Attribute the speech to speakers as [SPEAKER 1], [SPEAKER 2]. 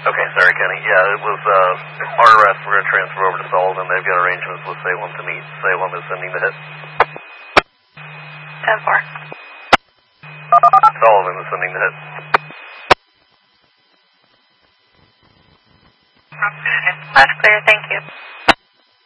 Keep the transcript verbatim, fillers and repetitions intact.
[SPEAKER 1] Okay, sorry, Kenny. Yeah, it was uh, R R S. We're going to transfer over to Sullivan. They've got arrangements with Salem to meet. Salem is sending the hit.
[SPEAKER 2] ten four.
[SPEAKER 1] Sullivan is sending the hit.
[SPEAKER 2] That's clear, thank you.